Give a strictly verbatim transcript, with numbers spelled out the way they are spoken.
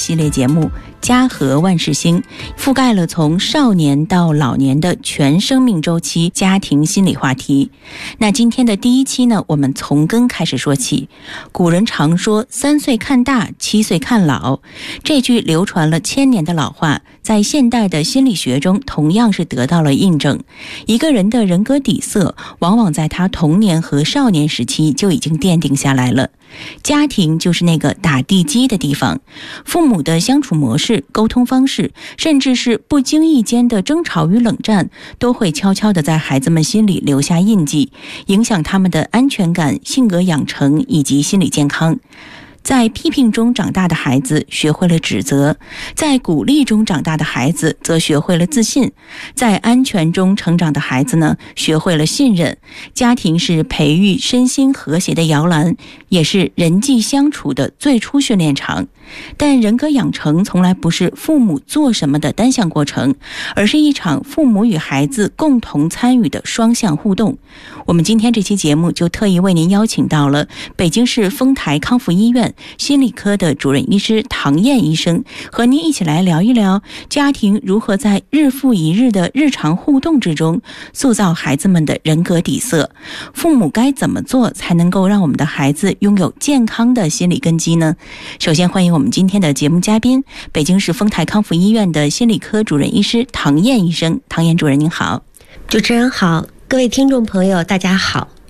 系列节目家和万事兴，覆盖了从少年到老年的全生命周期家庭心理话题。那今天的第一期呢，我们从根开始说起。古人常说三岁看大，七岁看老，这句流传了千年的老话，在现代的心理学中同样是得到了印证。一个人的人格底色往往在他童年和少年时期就已经奠定下来了。家庭就是那个打地基的地方，父母的相处模式、沟通方式，甚至是不经意间的争吵与冷战，都会悄悄地在孩子们心里留下印记，影响他们的安全感、性格养成以及心理健康。在批评中长大的孩子学会了指责，在鼓励中长大的孩子则学会了自信，在安全中成长的孩子呢，学会了信任。家庭是培育身心和谐的摇篮，也是人际相处的最初训练场。但人格养成从来不是父母做什么的单向过程，而是一场父母与孩子共同参与的双向互动。我们今天这期节目就特意为您邀请到了北京市丰台康复医院心理科的主任医师唐燕医生，和您一起来聊一聊家庭如何在日复一日的日常互动之中塑造孩子们的人格底色。父母该怎么做才能够让我们的孩子拥有健康的心理根基呢？首先欢迎我们今天的节目嘉宾，北京市丰台康复医院的心理科主任医师唐燕医生。唐燕主任您好。 主持人好，各位听众朋友大家好。